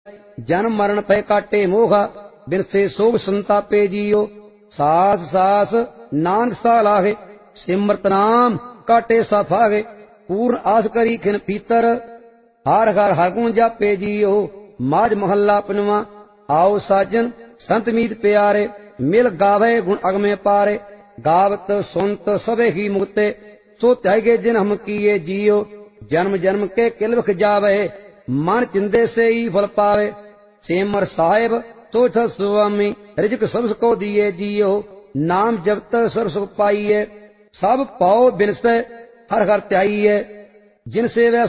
जन्म मरण पै काटे मोहा बिरसे सोग संतापे जियो सास सास नानक सा लागे सिमरत नाम काटे सफागे पूर्ण आस करी खिन पीतर हार हर हर गुण जापे जियो माज महल्ला पनवा आओ साजन संत मीत प्यारे मिल गावे गुण अगमे पारे गावत सुनत सबे ही मुक्ते सो त्यागे जिन हम किए जियो जन्म जन्म के किलवख जावे मन चिंदे से ही फल पावे सेमर साहेब सोच स्वामी रिजक सबस को दिए जियो नाम जपत सर्व सुख पाइए सब पाओ बिनसे हर हर त्याइए जिन से वह